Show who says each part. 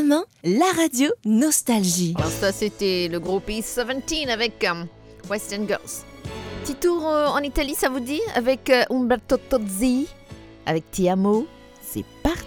Speaker 1: main, la radio Nostalgie.
Speaker 2: Alors ça, c'était le groupe E17 avec Western Girls. Petit tour en Italie, ça vous dit? Avec Umberto Tozzi, avec Ti Amo. C'est parti.